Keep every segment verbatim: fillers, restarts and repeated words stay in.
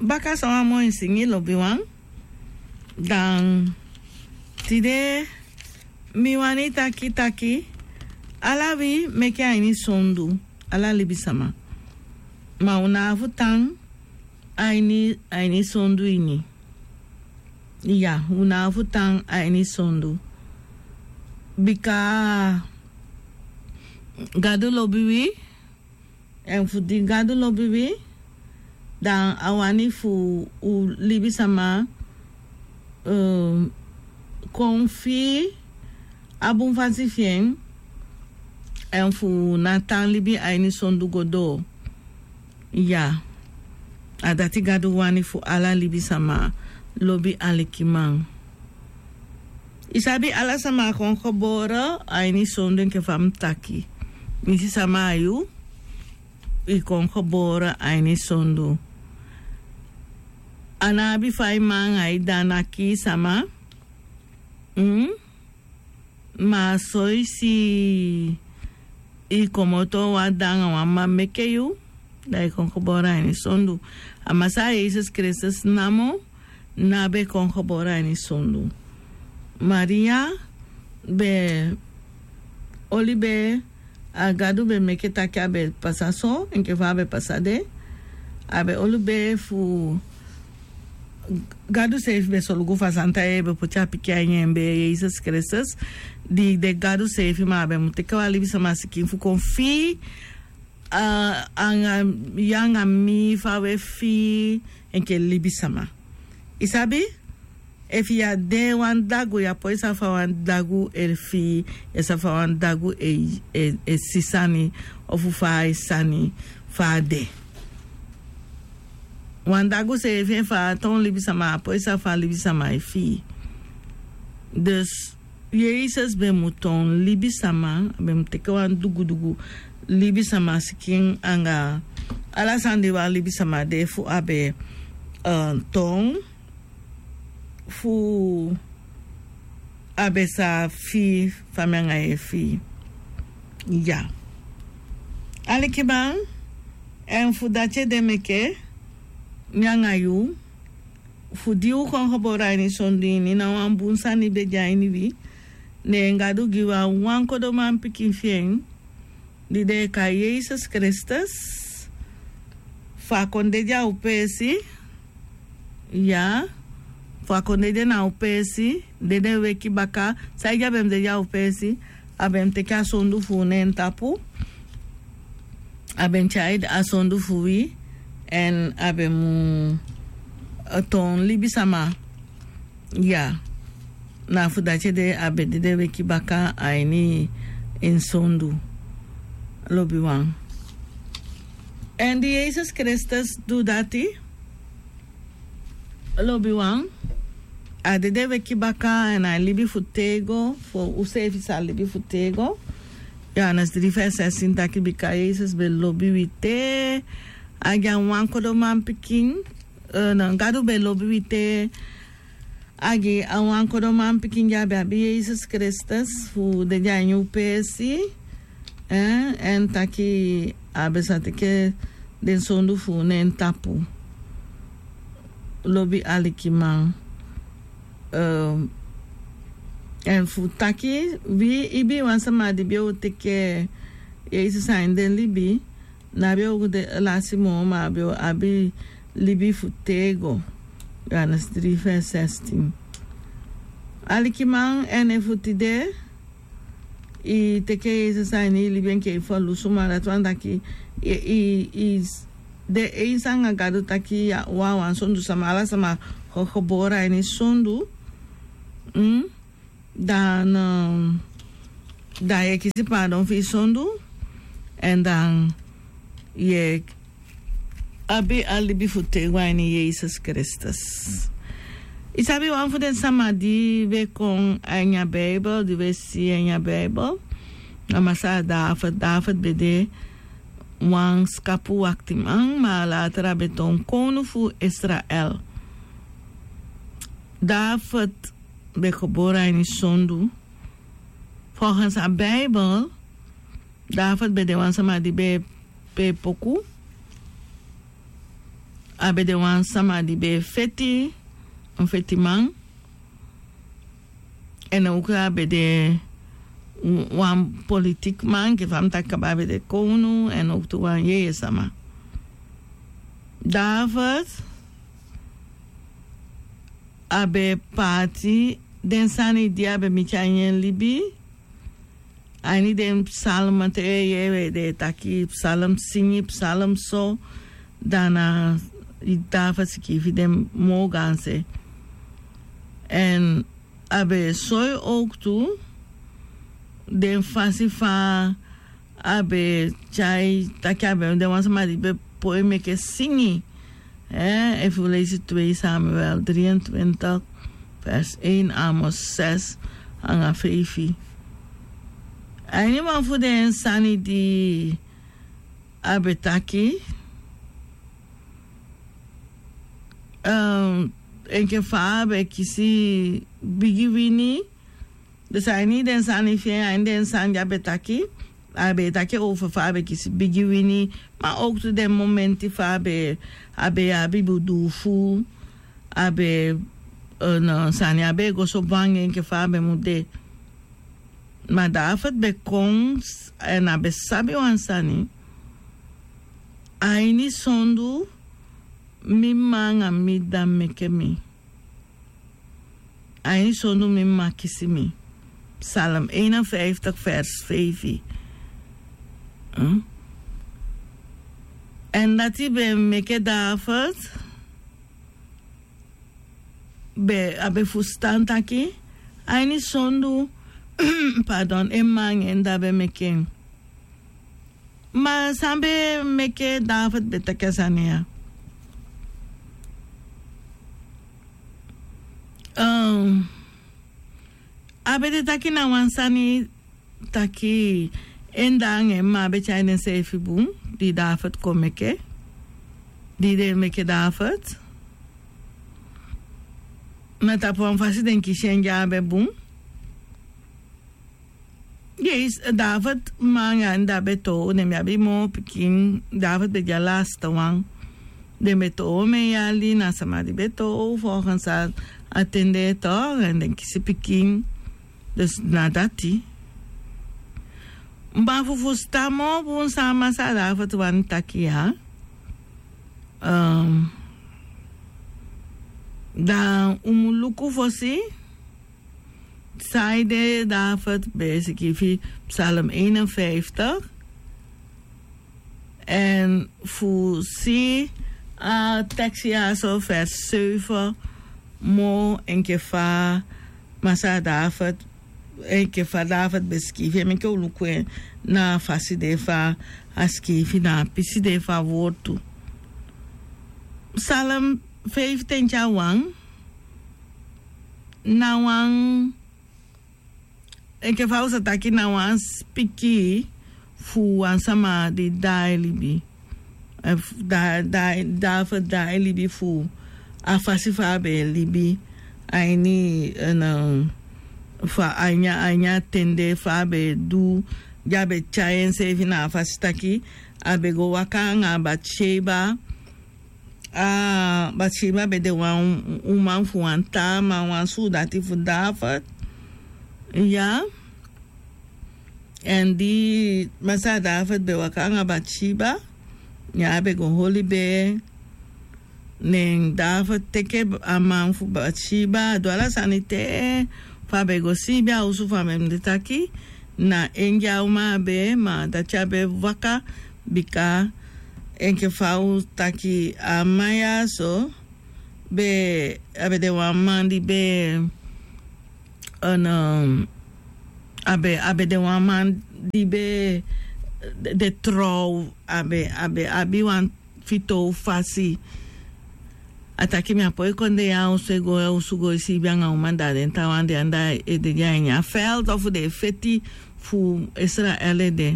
baka sama mo insingi lobi wan. Dan tide miwani taki taki alavi meke aini sondu ala libi sama. Ma una futang aini aini sondu ini. Ya, una futang aini sondu. Bika gado lobiwi en fudi gado lobiwi dan awani fu u libi sama um, konfi abun fasi fien en fu natan libi aini sondu godo ya adati gado wani fu ala libi sama lobi alikimang isabi ala sama kon khobora aini sondu ke fam taki misi sama ayu i kon khobora aini sondu anabi fai mang ai danaki sama mm ma soy si i komoto wa danga wa mamekeyu dai kon khobora aini sondu amasa Jesus Christus namo nabe kon khobora aini sondu Maria be olibe agadu be meketa kabe pasaso enke vabe pasade abe olube fu gadu safe be solugu fasanta ebe pucha pikianye be Jesus Christus di de gadu safe ma be muteka wali bisa masiki fu konfi uh, anga yanga mi fawe fi enke libisama isabi if ya de wan dagu ya po isa fa wan dagu el fi isa fa wan dagu e, e, e sisani ofu fa isani fa de wan dagu se fi fa ton libisama po isa fa libisama e fi dus Jesus be muton libisama be mteke wan dugu dugu libisama sikin anga ala sandi wa libisama de fu abe uh, ton fu abesa fi famanga e fi ya alikiban en fu dache de meke nyanga yu fu diu kon hobora ni sondi ni na wan bunsa ni be jaini wi ne ngadu giwa wan ko do man pikin fien di de ka Jesus Christus fa konde ja upesi ya fa konde de na upesi de de weki baka sai ja bem de ja upesi abem te ka sondu fu nen tapu abem chaid a sondu fu wi en abem ton libisama ya na fu dache de abe de de weki baka aini in sondu lobi wan and Jesus Christus do dati lobi wan a de deve kibaka en a libi futego for usefi sa libi futego ya nas drifesa sinta kibika Jesus be lobi wite aga wan kodo man pikin uh, na gadu be lobi wite agi a wan kodo man pikin ya be Jesus Christus fu de janyu pesi eh en taki abesate ke den sondu fu nen tapu lobi alikimang um en fu taki vi ibi wan sama di bio teke yesu sain den libi na bio de lasimo ma bio abi libi futego ganas tri fesestim alikimang en futide i teke yesu sain libi ke fo lusuma la twanda ki i i de eisanga gadu taki ya wa wan sondu sama ala sama khobora ni sondu mm dan um, da ye kisi pardon fi sondu en dan ye abi alibi fute wani Jesus Christus isabi wan futen sama di ve kon anya bible di ve si anya bible amasa da fa da fa bede wan skapu waktimang ma later beton konu fu Israel David be geboren in sondu volgens de Bijbel David be de wan sama di be pe poku abe de wan sama di be feti, een feti man. En ook abe de wan politiek man, ke fam tak abe de konu, en ook to wan ye sama. David, abe party, den sani di abe michanyen libi, ani den psalm te ye de taki psalm singi psalm so, dana David skifi den moganse. En abe soy ook toe, den fasifa abe chai taki abe den was maar die be poeme ke singi. Eh, even lezen twee Samuel drieëntwintig, vers één, Amos zes, anga vijf. En iemand voor de insani die abetaki. Um, en ke fa be kisi bigi wini. Dus hij niet de insani via en de insani abetaki. Abetaki over fa be kisi bigi wini. Maar ook tot de momenten fa be abe abi budufu abe no sani abe go so bangen ke fa be mude. Maar David be kongs en abe sabi wan sani aini sondu mi manga mi damme ke mi aini sondu mi makisi mi. Psalm eenenvijftig vers vijf. Hm? En dat hij bij meke David be abe fustan taki aini sondu pardon emang en da be meke ma sambe meke David betakasania um abe de taki na wansani taki endang emma be chainen sefi boom die David kom meke die de meke David na tapon fasi den kishen ja be boom yes David manga nda beto ne mi abi mo pikin David be ja last one de beto me ja li na samadi beto volgens haar attende toch en den kisi pikin dus na dati maar voor stamo bun sama sa David wan takia um dan umuluku fosi Saide David basically Psalm eenenvijftig en voor si a tekstja zo vers zeven mo en kefa masa David en kefa David beskifi me ke uluku na fasi defa askifi na pisi defa woord Psalm vijftien jawang na wang en ke fausa taki na wan spiki fu wan sama di dai libi da da da fa dai libi fu a fasi fa be libi aini na fa anya anya tende fa be du ja be chayen se fina fasi taki abe go wakanga Batsheba a Batsheba be de wan uman fu wan tama wan su dati fu David. Ja, en die masa David be wakanga Batsheba, ja be go holy be, neng David teke amang fu Batsheba, doala sanite, fa be go sibia usu fa mem detaki, na enja uma be, ma dacha be waka, bika, enke fa u taki amaya so, be, abe de wamandi be, en um, abe abe de waman di be de, de trouw abe abe abi wan fito fasi ataki mi apoy konde ya usu go usu go si bianga umanda den tawande anda e de janya felt of de feti fu Israel de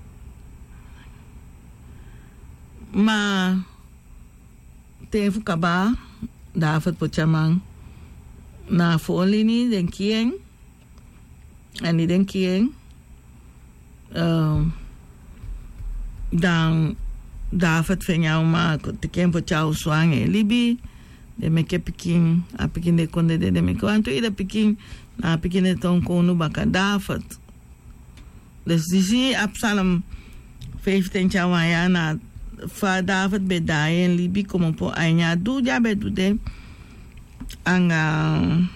ma te fu kaba David pochamang na folini den kieng en die den kieng um, dan Dapat fenya uma te kempo chau swange libi de me ke pikin a pikin de konde de me kwanto ida pikin na pikin de ton konu baka dapat. Dus disi Absalom vijftien jaar na fa David bedai en libi como po anya du ja be du de anga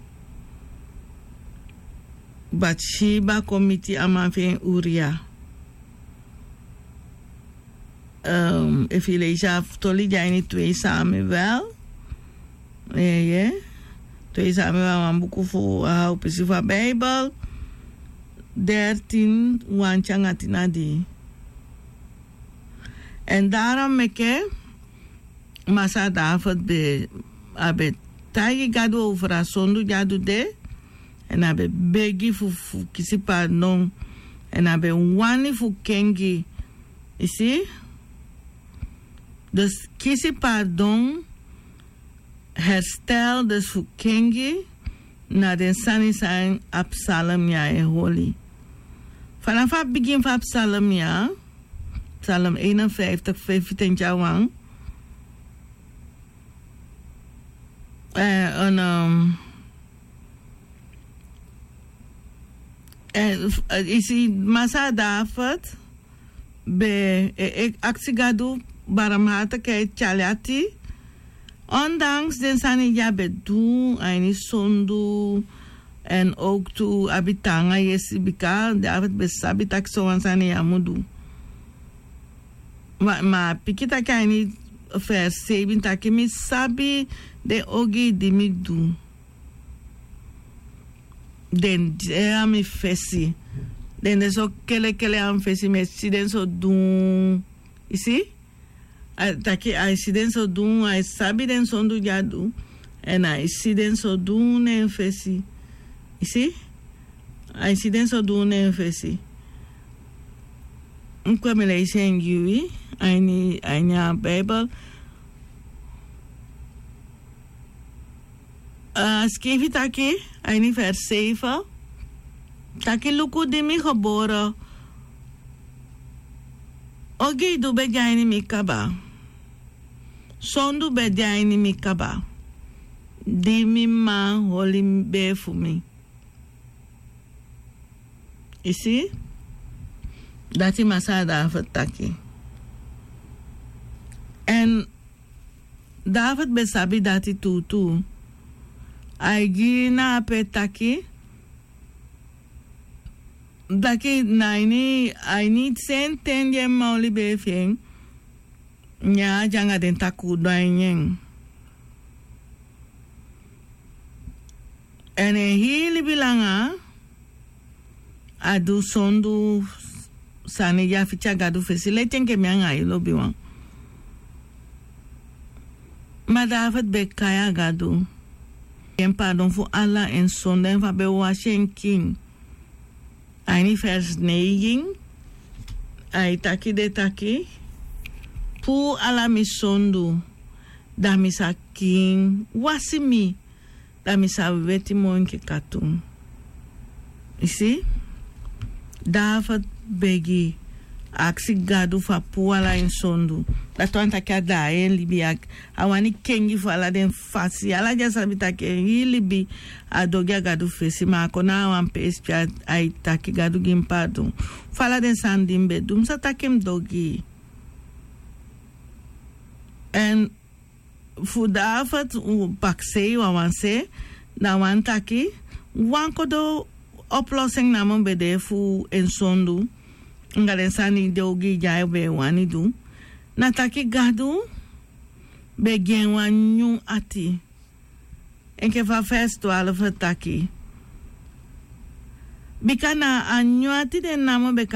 Bathsheba committee ama fen Uria. Um, if je leest af, tolli jij niet twee samen wel. Ja, ja. Twee samen wel een boek voor uh, op de Bijbel. dertien, wantje ngatina die. En daarom meke, masa David be, abe tagi gado over a sondu jadu de. En abe begi fu fu kisi pardon. En abe wani fu kengi. Isi? Dus kisi pardon, herstel dus voor kengi, na den sani zijn Absalom ja e holy. Vanaf het begin van Absalom ja, Psalm eenenvijftig, vijftien jaar lang, en um, en is die massa David, be ik actie ga doen. Barmhartigheid chaliati. Ondanks den sani ja bedu, aini sondu, en ook tu abitanga yesibika, David besabitak so an sani ja mudu. Ma, ma pikita kaini vers zeven taki mi sabi de ogi di mi du. Den ja mi fesi. Den de so kele kele am fesi me si den so du. Isi? Taki ai si den so doen, ai sabi den sondu jadu, en ai si den so doen en fesi. You see? Ai si den so doen en fesi. Nkwa me leise en yui, ai ni, ai ni a Bijbel. Uh, Schreef je taki, ai ni vers zeven. Taki luku di mi geboren. Ogi du be jaini mi kaba. Sondu be jaini mi kaba. Di mi ma holi be fu mi. You see? Dati masa David taki. En David be sabi dati tutu. Ai gina ape taki. Daki naini I need sen ten jem mauli befing. Nya janga den taku doanyeng. Ene hili bilanga adu sondu sani ya ficha gadu fesile tenke mianga ilo biwan. Ma David be kaya gadu. En pardon voor Allah en zonde en van be washen king. Aini vers negen. Ai taki de taki. Pu ala mi sondu. Da mi sa king. Wasimi. Da mi sa weti monke katum. You see? David begi. Aksi gadu fa pu ala in sondu. Dat want ik had daar in Libië. Awani kengi voor ala den fasi. Ala jasa bitake in Libië. Adogia gadu fesi. Ma akona awan pespi ay taki gadu gimpadu. Fala den sandimbe. Dum sa takem dogi. En voor David pakse wawanse. Da wan taki. Wanko do oplossing namen bede fu en sondu. Nga den sani dogi jai be wani du. Nataki gadu begin wan nyu ati. En ke va vers twaalf taki. Bikana an nyu ati den namo beka